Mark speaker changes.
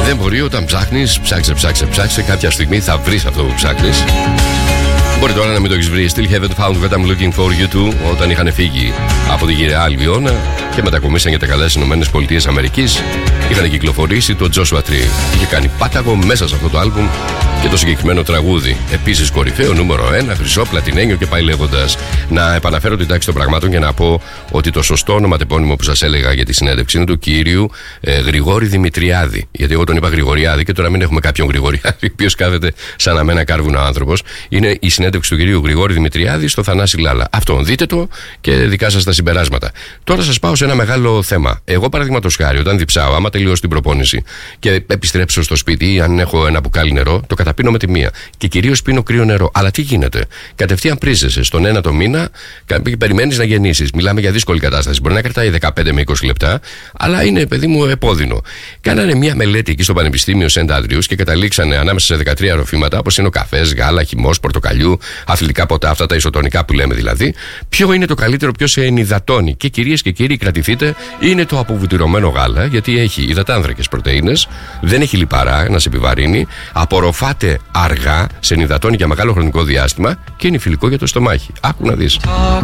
Speaker 1: Δεν μπορεί όταν ψάχνεις, ψάξε. Κάποια στιγμή θα βρεις αυτό που ψάχνεις. Μπορεί τώρα να μην το έχεις βρει. Still haven't found what I'm looking for you too. Όταν είχαν φύγει από τη γυραιά Αλβιώνα και μετακομίσαν για τα καλά στις ΗΠΑ, είχαν κυκλοφορήσει το Joshua Tree. Είχε κάνει πάταγο μέσα σε αυτό το άλμπουμ και το συγκεκριμένο τραγούδι. Επίσης κορυφαίο, νούμερο 1, χρυσό, πλατινένιο και πάει λέγοντας. Να επαναφέρω την τάξη των πραγμάτων και να πω ότι το σωστό ονοματεπώνυμο που σας έλεγα για τη συνέντευξη είναι του κύριου Γρηγόρη Δημητριάδη. Γιατί εγώ τον είπα Γρηγοριάδη και τώρα μην έχουμε κάποιον Γρηγοριάδη, ο οποίος κάθεται σαν να με ένα κάρβουνο άνθρωπος. Είναι η συνέντευξη του κυρίου Γρηγόρη Δημητριάδη στο Θανάση Λάλα. Αυτό, δείτε το και δικά σας τα συμπεράσματα. Τώρα σας πάω σε ένα μεγάλο θέμα. Εγώ, παραδείγματος χάρη, όταν διψάω, άμα τελειώσω την προπόνηση και επιστρέψω στο σπίτι ή αν έχω ένα μπουκάλι νερό, το καταπίνω με τη μία. Και κυρίως πίνω κρύο νερό. Αλλά τι γίνεται? Κατευθείαν πρίζεσαι στον ένα το μήνα και περιμένεις να γεννήσεις. Μιλάμε για δύσκολη κατάσταση. Μπορεί να κρατάει 15 με 20 λεπτά, αλλά είναι, παιδί μου, επώδυνο. Κάνανε μια μελέτη εκεί στο Πανεπιστήμιο Σεντ Άντριους και καταλήξανε ανάμεσα σε 13 ροφήματα, όπως είναι ο καφές, γάλα, χυμός, πορτοκαλιού, αθλητικά ποτά, αυτά τα ισοτονικά που λέμε δηλαδή, ποιο είναι το καλύτερο, ποιο σε ενυδατώνει. Και κυρίες και κύριοι, κρατηθείτε, είναι το αποβουτυρωμένο γάλα, γιατί έχει υδατάνθρακες, πρωτεΐνες, δεν έχει λιπαρά να σε επιβαρύνει, απορροφάται αργά, σε ενυδατώνει για μεγάλο χρονικό διάστημα και είναι φιλικό για το στομάχι. Άκου να δεις.